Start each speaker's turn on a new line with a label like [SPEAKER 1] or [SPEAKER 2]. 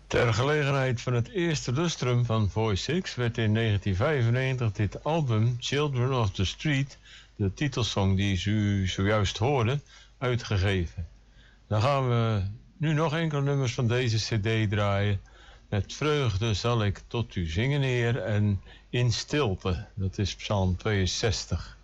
[SPEAKER 1] Ter gelegenheid van het eerste lustrum van Voice 6 werd in 1995 dit album Children of the Street, de titelsong die u zojuist hoorde, uitgegeven. Dan gaan we nu nog enkele nummers van deze cd draaien. Met vreugde zal ik tot u zingen, Heer, en in stilte, dat is Psalm 62.